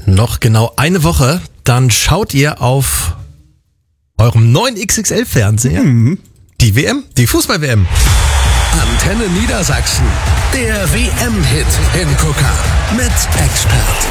Noch genau eine Woche, dann schaut ihr auf eurem neuen XXL-Fernseher die WM, die Fußball-WM. Antenne Niedersachsen, der WM-Hit Hingucker mit Expert.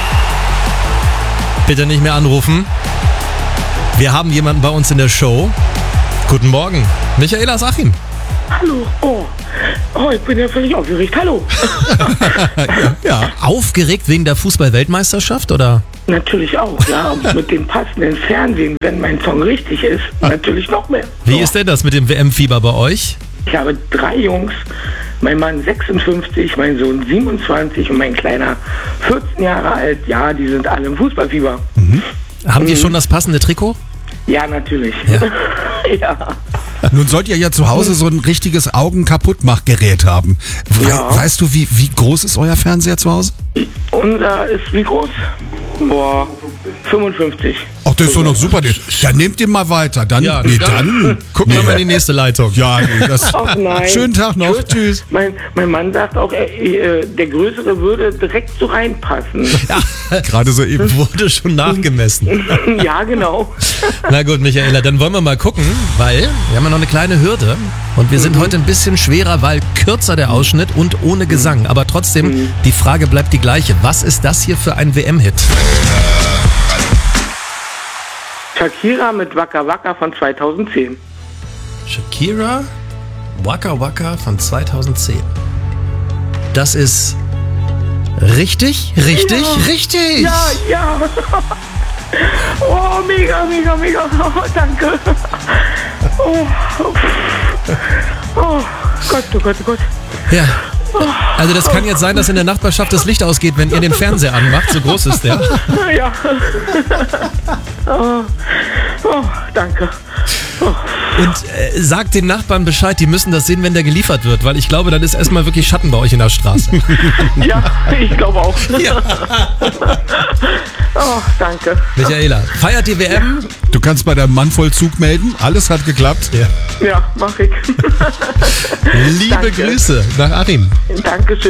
Bitte nicht mehr anrufen. Wir haben jemanden bei uns in der Show. Guten Morgen, Michaela Sachim. Hallo, ich bin ja völlig aufgeregt. Hallo. Ja, aufgeregt wegen der Fußball-Weltmeisterschaft, oder? Natürlich auch, ja. Und mit dem passenden Fernsehen, wenn mein Song richtig ist, natürlich noch mehr. Wie ist denn das mit dem WM-Fieber bei euch? Ich habe 3 Jungs, mein Mann 56, mein Sohn 27 und mein Kleiner 14 Jahre alt. Ja, die sind alle im Fußballfieber. Haben die schon das passende Trikot? Ja, natürlich. Ja. Nun sollt ihr ja zu Hause so ein richtiges Augen-Kaputtmachgerät haben. Ja. Weißt du, wie groß ist euer Fernseher zu Hause? Unser ist wie groß? 55. Ach, das ist doch noch super. Dann nehmt ihr mal weiter. Dann, dann Gucken wir mal in die nächste Leitung. Ja, das. Ach nein. Schönen Tag noch. Tschüss. Mein Mann sagt auch, der Größere würde direkt so reinpassen. Ja, Gerade so eben. wurde schon nachgemessen. Ja, genau. Na gut, Michaela, dann wollen wir mal gucken, weil wir haben ja noch eine kleine Hürde und wir sind heute ein bisschen schwerer, weil kürzer der Ausschnitt und ohne Gesang. Aber trotzdem, die Frage bleibt die gleiche. Was ist das hier für ein WM-Hit? Shakira mit Waka Waka von 2010. Shakira, Waka Waka von 2010. Das ist richtig. Ja. Oh, mega. Oh, danke. Oh Gott. Ja. Also das kann jetzt sein, dass in der Nachbarschaft das Licht ausgeht, wenn ihr den Fernseher anmacht. So groß ist der. Ja. Oh, danke. Und sagt den Nachbarn Bescheid, die müssen das sehen, wenn der geliefert wird. Weil ich glaube, dann ist erstmal wirklich Schatten bei euch in der Straße. Ja, ich glaube auch. Ja. Oh, danke. Michaela, feiert die WM? Du kannst bei deinem Mann Vollzug melden. Alles hat geklappt. Ja. Ja, mach ich. Liebe Danke. Grüße nach Achim. Dankeschön.